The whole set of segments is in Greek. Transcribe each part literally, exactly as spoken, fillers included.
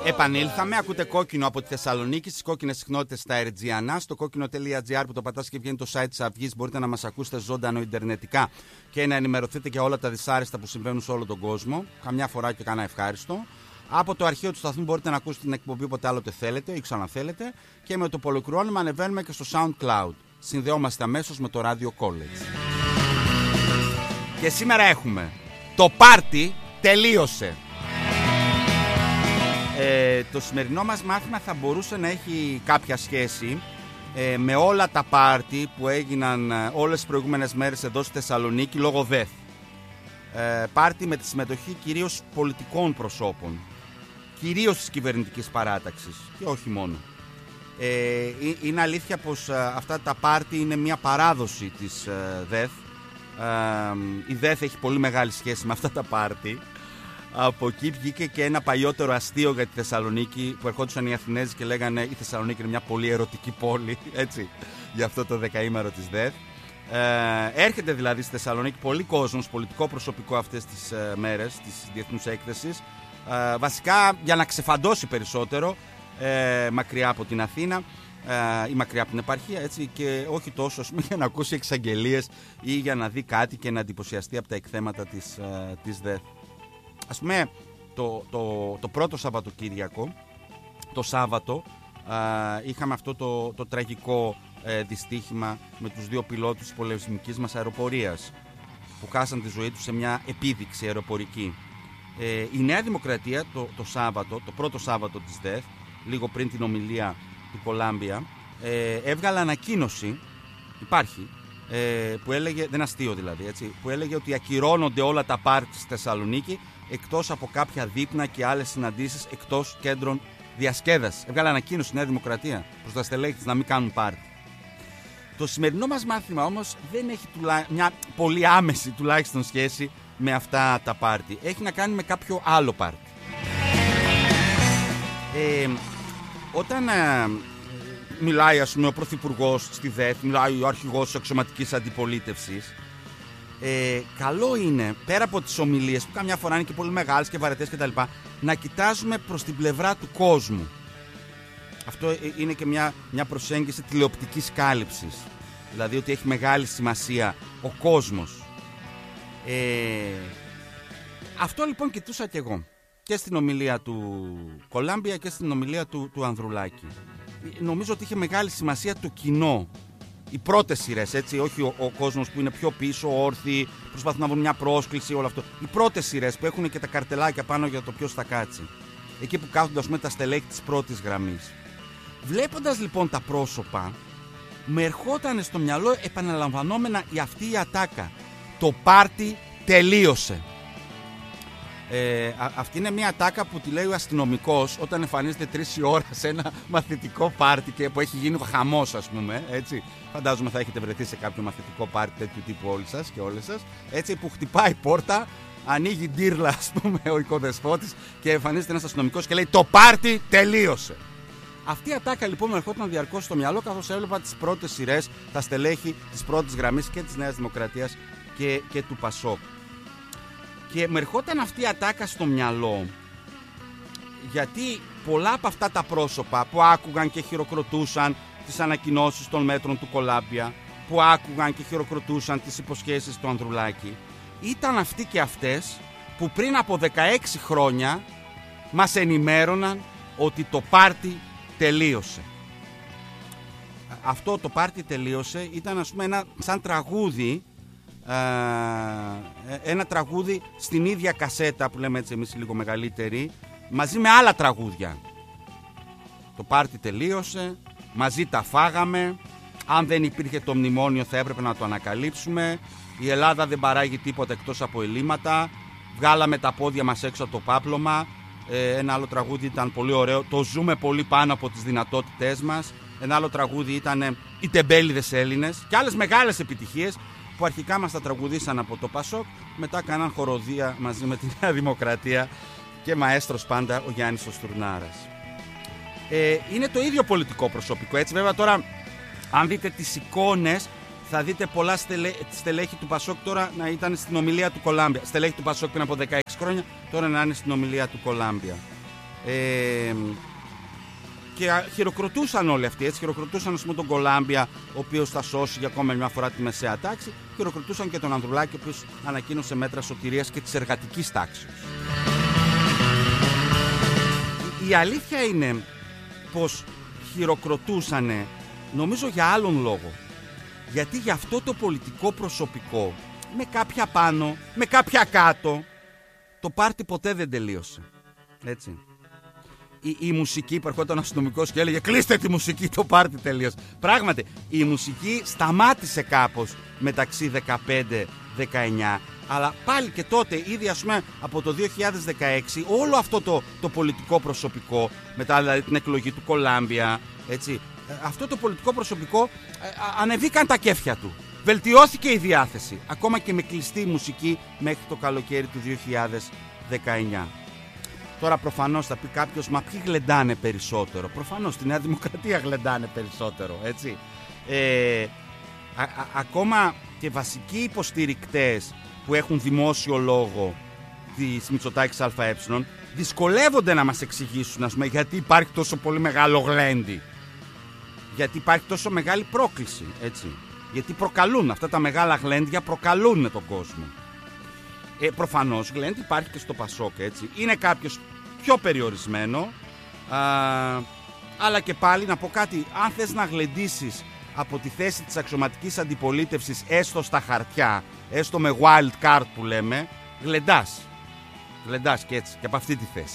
Επανήλθαμε, ακούτε Κόκκινο από τη Θεσσαλονίκη, στις κόκκινες συχνότητες στα Ερτζιανά, στο κόκκινο τελεία τζι άρ που το πατάς και βγαίνει το site της Αυγής. Μπορείτε να μας ακούσετε ζωντανό ιντερνετικά και να ενημερωθείτε για όλα τα δυσάρεστα που συμβαίνουν σε όλο τον κόσμο. Καμιά φορά και κανένα ευχάριστο. Από το αρχείο του σταθμού μπορείτε να ακούσετε την εκπομπή όποτε άλλοτε θέλετε ή ξαναθέλετε. Και με το πολυκρόνημα ανεβαίνουμε και στο SoundCloud. Συνδεόμαστε αμέσως με το Radio College. Και σήμερα έχουμε το πάρτι τελείωσε. Ε, το σημερινό μας μάθημα θα μπορούσε να έχει κάποια σχέση ε, με όλα τα πάρτι που έγιναν ε, όλες τις προηγούμενες μέρες εδώ στη Θεσσαλονίκη λόγω ΔΕΘ. Ε, πάρτι με τη συμμετοχή κυρίως πολιτικών προσώπων, κυρίως της κυβερνητικής παράταξης και όχι μόνο. Ε, είναι αλήθεια πως ε, αυτά τα πάρτι είναι μια παράδοση της ε, ΔΕΘ. Ε, η ΔΕΘ έχει πολύ μεγάλη σχέση με αυτά τα πάρτι. Από εκεί βγήκε και ένα παλιότερο αστείο για τη Θεσσαλονίκη που ερχόντουσαν οι Αθηνέζοι και λέγανε η Θεσσαλονίκη είναι μια πολύ ερωτική πόλη, έτσι, για αυτό το δεκαήμερο της ΔΕΘ. Ε, έρχεται δηλαδή στη Θεσσαλονίκη πολύ κόσμος, πολιτικό προσωπικό αυτές τις ε, μέρες της διεθνούς έκθεσης, ε, βασικά για να ξεφαντώσει περισσότερο ε, μακριά από την Αθήνα ε, ή μακριά από την επαρχία, έτσι, και όχι τόσο πούμε, για να ακούσει εξαγγελίες ή για να δει κάτι και να εντυπωσιαστεί από τα εκθέματα της, ε, της ΔΕΘ. Ας πούμε, το, το, το πρώτο Σαββατοκύριακο, το Σάββατο, α, είχαμε αυτό το, το τραγικό ε, δυστύχημα με τους δύο πιλότους της πολεμικής μας αεροπορίας που χάσαν τη ζωή τους σε μια επίδειξη αεροπορική. Ε, η Νέα Δημοκρατία το, το Σάββατο, το πρώτο Σάββατο της ΔΕΘ, λίγο πριν την ομιλία του Κολάμπια, ε, έβγαλε ανακοίνωση, υπάρχει, ε, που έλεγε, δεν αστείο δηλαδή, έτσι, που έλεγε ότι ακυρώνονται όλα τα πάρτι στη Θεσσαλονίκη εκτός από κάποια δείπνα και άλλες συναντήσεις εκτός κέντρων διασκέδασης. Έβγαλε ανακοίνωση η Νέα Δημοκρατία προς τα στελέχη της να μην κάνουν πάρτι. Το σημερινό μας μάθημα όμως δεν έχει τουλά... μια πολύ άμεση τουλάχιστον σχέση με αυτά τα πάρτι. Έχει να κάνει με κάποιο άλλο πάρτι. Ε, όταν ε, μιλάει ας πούμε ο Πρωθυπουργός στη ΔΕΘ, μιλάει ο αρχηγός της αξιωματικής αντιπολίτευσης, Ε, καλό είναι πέρα από τις ομιλίες που καμιά φορά είναι και πολύ μεγάλες και βαρετές κτλ. Να κοιτάζουμε προς την πλευρά του κόσμου. Αυτό είναι και μια, μια προσέγγιση τηλεοπτικής κάλυψης. Δηλαδή ότι έχει μεγάλη σημασία ο κόσμος. Ε, αυτό λοιπόν κοιτούσα και εγώ. Και στην ομιλία του Κολάμπια και στην ομιλία του, του Ανδρουλάκη. Νομίζω ότι είχε μεγάλη σημασία το κοινό. Οι πρώτες σειρές, έτσι, όχι ο, ο κόσμος που είναι πιο πίσω, όρθιοι, προσπαθούν να βρουν μια πρόσκληση, όλο αυτό. Οι πρώτες σειρές που έχουν και τα καρτελάκια πάνω για το ποιος θα κάτσει. Εκεί που κάθονται, ας πούμε, τα στελέχη της πρώτης γραμμής. Βλέποντας λοιπόν τα πρόσωπα, με ερχόταν στο μυαλό επαναλαμβανόμενα η αυτή η ατάκα. Το πάρτι τελείωσε. Ε, α, αυτή είναι μια ατάκα που τη λέει ο αστυνομικός όταν εμφανίζεται τρεις η ώρα σε ένα μαθητικό πάρτι και που έχει γίνει χαμός, ας πούμε, έτσι. Φαντάζομαι θα έχετε βρεθεί σε κάποιο μαθητικό πάρτι τέτοιου τύπου όλοι σας και όλες σας, έτσι, που χτυπάει πόρτα, ανοίγει ντύρλα, ας πούμε, ο οικοδεσπότης και εμφανίζεται ένας αστυνομικός και λέει το πάρτι τελείωσε. Αυτή η ατάκα λοιπόν με ερχόταν διαρκώς στο μυαλό καθώς έβλεπα τις πρώτες σειρές, τα στελέχη της πρώτης γραμμής και της Νέας Δημοκρατίας και, και του Πασόκ. Και με ερχόταν αυτή η ατάκα στο μυαλό γιατί πολλά από αυτά τα πρόσωπα που άκουγαν και χειροκροτούσαν τις ανακοινώσεις των μέτρων του Κολάμπια, που άκουγαν και χειροκροτούσαν τις υποσχέσεις του Ανδρουλάκη, ήταν αυτοί και αυτές που πριν από δεκαέξι χρόνια μας ενημέρωναν ότι το πάρτι τελείωσε. Αυτό το πάρτι τελείωσε ήταν, ας πούμε, ένα σαν τραγούδι, ένα τραγούδι στην ίδια κασέτα που λέμε έτσι εμείς λίγο μεγαλύτεροι, μαζί με άλλα τραγούδια. Το πάρτι τελείωσε, μαζί τα φάγαμε, αν δεν υπήρχε το μνημόνιο θα έπρεπε να το ανακαλύψουμε, η Ελλάδα δεν παράγει τίποτα εκτός από ελλείμματα, βγάλαμε τα πόδια μας έξω από το πάπλωμα. Ε, ένα άλλο τραγούδι ήταν πολύ ωραίο, το ζούμε πολύ πάνω από τις δυνατότητές μας. Ένα άλλο τραγούδι ήταν οι τεμπέληδες Έλληνες και άλλες μεγάλες επιτυχίες που αρχικά μας τα τραγουδήσαν από το Πασόκ, μετά κάναν χοροδία μαζί με τη Νέα Δημοκρατία και μαέστρος πάντα ο Γιάννης ο Στουρνάρας. Ε, είναι το ίδιο πολιτικό προσωπικό, έτσι. Βέβαια τώρα αν δείτε τις εικόνες θα δείτε πολλά στελέ, στελέχη του Πασόκ τώρα να ήταν στην ομιλία του Κολάμπια. Στελέχη του Πασόκ πριν από δεκαέξι χρόνια, τώρα να είναι στην ομιλία του Κολάμπια. Ε, και χειροκροτούσαν όλοι αυτοί, έτσι. Χειροκροτούσαν, ας πούμε, τον Κολάμπια, ο οποίος θα σώσει για ακόμα μια φορά τη μεσαία τάξη. Χειροκροτούσαν και τον Ανδρουλάκη, ο οποίος ανακοίνωσε μέτρα σωτηρίας και της εργατικής τάξης. Η αλήθεια είναι πως χειροκροτούσανε, νομίζω για άλλον λόγο. Γιατί για αυτό το πολιτικό προσωπικό, με κάποια πάνω, με κάποια κάτω, το πάρτι ποτέ δεν τελείωσε. Έτσι. Η, η μουσική, που ερχόταν ο αστυνομικός και έλεγε «Κλείστε τη μουσική, το πάρτι τελείωσε». Πράγματι, η μουσική σταμάτησε κάπως μεταξύ δεκαπέντε δεκαεννιά. Αλλά πάλι και τότε, ήδη ας πούμε από το δύο χιλιάδες δεκαέξι, όλο αυτό το, το πολιτικό προσωπικό, μετά δηλαδή την εκλογή του Κολάμπια, έτσι, αυτό το πολιτικό προσωπικό ε, ανεβήκαν τα κέφια του. Βελτιώθηκε η διάθεση, ακόμα και με κλειστή μουσική μέχρι το καλοκαίρι του δύο χιλιάδες δεκαεννιά. Τώρα προφανώς θα πει κάποιος, μα ποιοι γλεντάνε περισσότερο? Προφανώς στη Νέα Δημοκρατία γλεντάνε περισσότερο, έτσι. Ε, α, α, ακόμα και βασικοί υποστηρικτές που έχουν δημόσιο λόγο της Μητσοτάκης ΑΕ δυσκολεύονται να μας εξηγήσουν, ας πούμε, γιατί υπάρχει τόσο πολύ μεγάλο γλέντι. Γιατί υπάρχει τόσο μεγάλη πρόκληση, έτσι. Γιατί προκαλούν, αυτά τα μεγάλα γλέντια προκαλούν τον κόσμο. Ε, προφανώς γλέντι υπάρχει και στο Πασόκ, έτσι. Είναι κάποιος πιο περιορισμένο, α, αλλά και πάλι να πω κάτι, αν θες να γλεντήσεις από τη θέση της αξιωματικής αντιπολίτευσης, έστω στα χαρτιά, έστω με wild card που λέμε, γλεντάς. Γλεντάς και έτσι, και από αυτή τη θέση.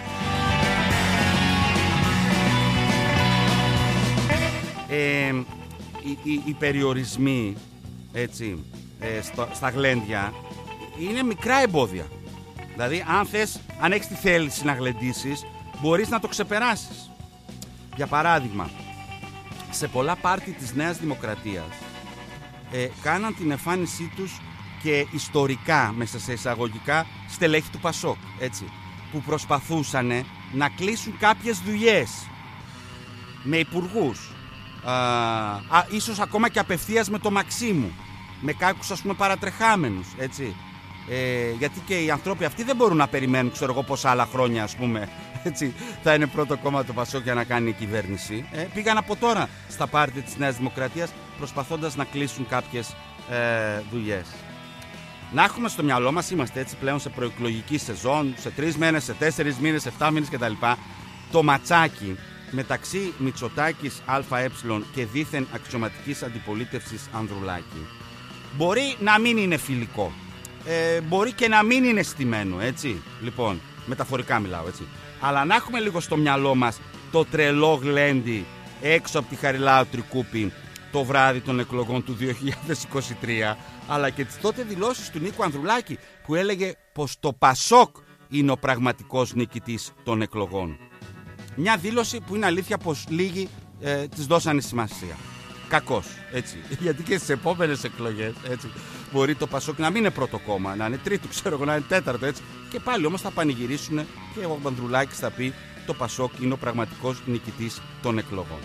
Ε, οι, οι, οι περιορισμοί, έτσι, ε, στο, στα γλέντια είναι μικρά εμπόδια. Δηλαδή, αν θες, αν έχεις τη θέληση να γλεντήσεις, μπορείς να το ξεπεράσεις. Για παράδειγμα, σε πολλά πάρτι της Νέας Δημοκρατίας ε, κάναν την εμφάνισή τους και ιστορικά, μέσα σε εισαγωγικά, στελέχη του Πασόκ, έτσι, που προσπαθούσαν να κλείσουν κάποιες δουλειές με υπουργούς, α, α, ίσως ακόμα και απευθείας με το Μαξίμου, με κάποιους, ας πούμε, παρατρεχάμενους, έτσι. Ε, γιατί και οι άνθρωποι αυτοί δεν μπορούν να περιμένουν, ξέρω εγώ, πόσα άλλα χρόνια, ας πούμε, έτσι, θα είναι πρώτο κόμμα το Πασόκ για να κάνει η κυβέρνηση. Ε, πήγαν από τώρα στα πάρτι της Νέας Δημοκρατίας προσπαθώντας να κλείσουν κάποιες ε, δουλειές. Να έχουμε στο μυαλό μας, είμαστε έτσι πλέον σε προεκλογική σεζόν, σε τρεις μήνες, σε τέσσερις μήνες, σε εφτά μήνες κτλ. Το ματσάκι μεταξύ Μητσοτάκης ΑΕ και δήθεν αξιωματικής αντιπολίτευσης Ανδρουλάκη μπορεί να μην είναι φιλικό. Ε, μπορεί και να μην είναι στημένο, έτσι. Λοιπόν, μεταφορικά μιλάω, έτσι. Αλλά να έχουμε λίγο στο μυαλό μας το τρελό γλέντι έξω από τη Χαριλάου Τρικούπη το βράδυ των εκλογών του δύο χιλιάδες είκοσι τρία, αλλά και τις τότε δηλώσεις του Νίκου Ανδρουλάκη που έλεγε πως το Πασόκ είναι ο πραγματικός νικητής των εκλογών. Μια δήλωση που είναι αλήθεια πως λίγοι ε, της δώσανε σημασία. Κακός, έτσι. Γιατί και στις επόμενες εκλογές, έτσι, μπορεί το Πασόκ να μην είναι πρώτο κόμμα, να είναι τρίτο, ξέρω εγώ, να είναι τέταρτο, έτσι. Και πάλι όμως θα πανηγυρίσουν και ο Ανδρουλάκης θα πει το Πασόκ είναι ο πραγματικός νικητής των εκλογών.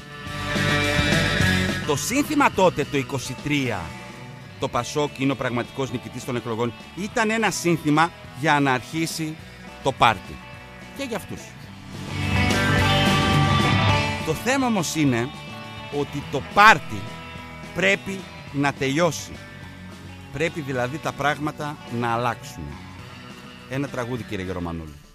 Το σύνθημα τότε, το είκοσι τρία, το Πασόκ είναι ο πραγματικός νικητής των εκλογών, ήταν ένα σύνθημα για να αρχίσει το πάρτι. Και για αυτούς. Το θέμα όμως είναι ότι το πάρτι πρέπει να τελειώσει. Πρέπει δηλαδή τα πράγματα να αλλάξουν. Ένα τραγούδι, κύριε Γερομανόλη.